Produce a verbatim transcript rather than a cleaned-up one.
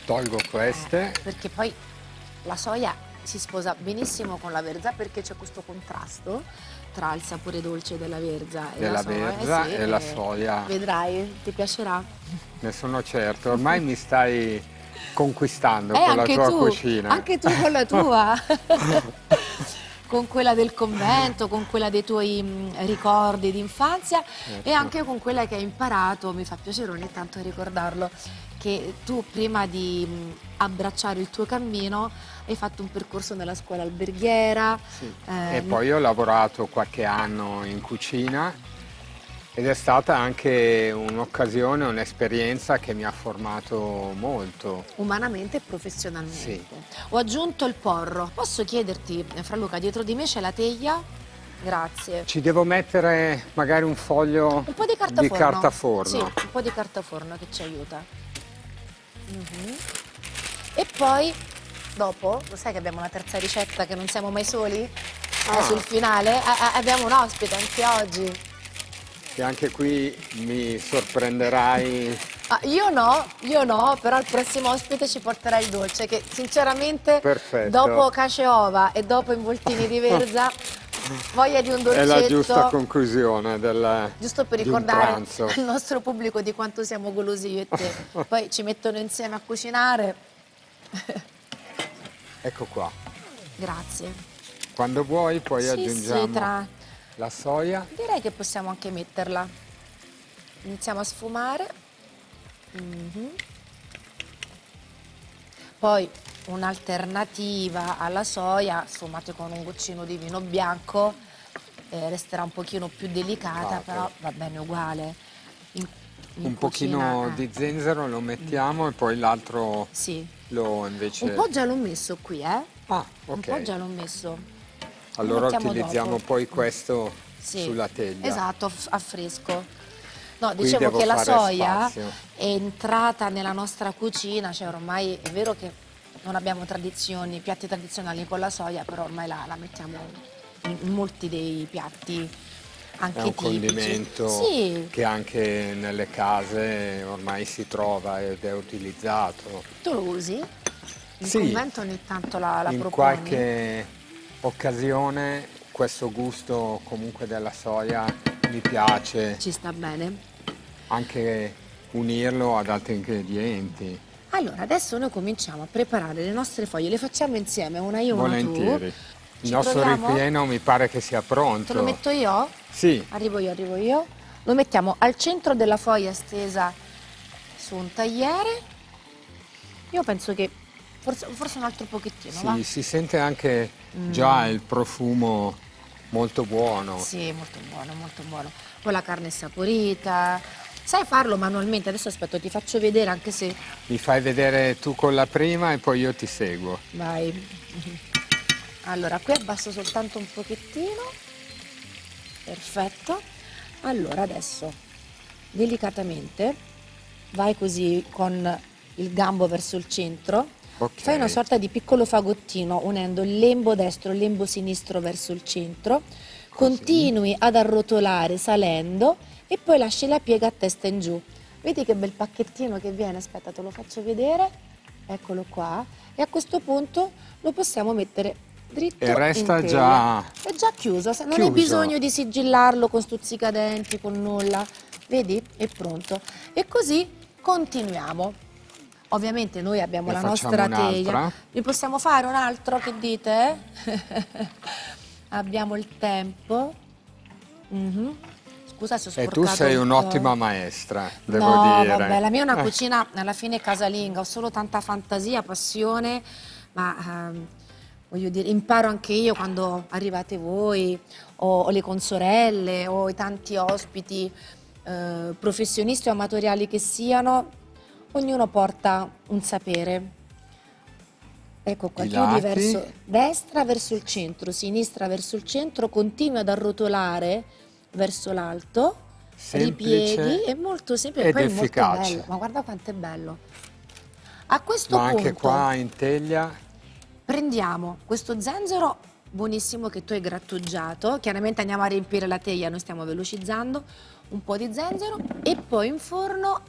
Tolgo queste. Eh, perché poi la soia si sposa benissimo con la verza perché c'è questo contrasto tra il sapore dolce della verza e della la soia. verza Sì, e la soia. Vedrai, ti piacerà. Ne sono certo, ormai mi stai conquistando Eh, con la anche tua tu, cucina. anche tu con la tua. Con quella del convento, con quella dei tuoi mh, ricordi di infanzia Ecco. e anche con quella che hai imparato, mi fa piacere ogni tanto ricordarlo, che tu prima di mh, abbracciare il tuo cammino hai fatto un percorso nella scuola alberghiera. Sì. eh, E poi ho lavorato qualche anno in cucina ed è stata anche un'occasione, un'esperienza che mi ha formato molto. Umanamente e professionalmente. Sì. Ho aggiunto il porro. Posso chiederti, Fra Luca, dietro di me c'è la teglia? Grazie. Ci devo mettere magari un foglio Un po' di carta di forno. carta forno. Sì, un po' di carta forno che ci aiuta. Mhm. E poi, dopo, lo sai che abbiamo una terza ricetta che non siamo mai soli? Ah. Eh, sul finale eh, eh, abbiamo un ospite anche oggi. E anche qui mi sorprenderai. Ah, io no, io no, però il prossimo ospite ci porterà il dolce che sinceramente Perfetto. dopo cace e ova e dopo involtini di verza voglia di un dolcetto. È la giusta conclusione del Giusto per di un ricordare pranzo. al nostro pubblico di quanto siamo golosi io e te. Poi ci mettono insieme a cucinare. Ecco qua. Grazie. Quando vuoi poi Sì, aggiungiamo sì, tra... la soia. Direi che possiamo anche metterla. Iniziamo a sfumare. Mhm. Poi un'alternativa alla soia, sfumate con un goccino di vino bianco, eh, resterà un pochino più delicata, Delicato. però va bene uguale. In, in Un cucina, pochino eh. di zenzero lo mettiamo e poi l'altro Sì. lo invece... Un po' già l'ho messo qui, eh? Ah, Un po' ok. già l'ho messo. Lo Allora mettiamo utilizziamo dopo. poi questo Sì, sulla teglia. esatto, f- a fresco. No, Qui dicevo devo che la fare soia spazio. è entrata nella nostra cucina, cioè ormai è vero che non abbiamo tradizioni, piatti tradizionali con la soia, però ormai la, la mettiamo in, in molti dei piatti anche È un tipici. condimento Sì, che anche nelle case ormai si trova ed è utilizzato. tu lo usi? In Sì. convento ogni tanto la, la In proponi? qualche occasione questo gusto comunque della soia mi piace, Ci sta bene. anche unirlo ad altri ingredienti. Allora, adesso noi cominciamo a preparare le nostre foglie, le facciamo insieme, una io, una Volentieri. tu. Il Ci nostro proviamo? ripieno mi pare che sia pronto. Te lo metto io? Sì, Arrivo io, arrivo io. Lo mettiamo al centro della foglia stesa su un tagliere. Io penso che forse, forse un altro pochettino, sì, va? si sente anche già il profumo molto buono. Sì, molto buono, molto buono. Poi la carne è saporita. Sai farlo manualmente? Adesso aspetta, ti faccio vedere anche se... Mi fai vedere tu con la prima e poi io ti seguo. Vai. Allora, qui abbasso soltanto un pochettino. Perfetto. Allora, adesso, delicatamente, vai così con il gambo verso il centro. Ok. Fai una sorta di piccolo fagottino unendo il lembo destro e il lembo sinistro verso il centro. Continui ad arrotolare salendo e poi lasci la piega a testa in giù. Vedi che bel pacchettino che viene? Aspetta, te lo faccio vedere. Eccolo qua. E a questo punto lo possiamo mettere dritto E resta in già teglia. È già chiuso, se non chiuso. hai bisogno di sigillarlo con stuzzicadenti, con nulla. Vedi? È pronto. E così continuiamo. Ovviamente noi abbiamo Ne la facciamo nostra un'altra? teglia. Ne possiamo fare un altro? Che dite? Abbiamo il tempo. Mhm. Scusa se ho E sporcato tu sei un po'. un'ottima maestra, devo No, dire. vabbè, la mia è una Eh. cucina alla fine casalinga, ho solo tanta fantasia, passione, ma ehm, voglio dire, imparo anche io quando arrivate voi, o, o le consorelle, o i tanti ospiti, eh, professionisti o amatoriali che siano, ognuno porta un sapere. Ecco qua, I chiudi lati. verso destra, verso il centro, sinistra verso il centro, continui ad arrotolare verso l'alto, Semplice ripieghi, è molto semplice, ed poi è molto efficace. bello, ma guarda quanto è bello. A questo Ma anche punto qua in teglia. prendiamo questo zenzero buonissimo che tu hai grattugiato, chiaramente andiamo a riempire la teglia, noi stiamo velocizzando, un po' di zenzero e poi in forno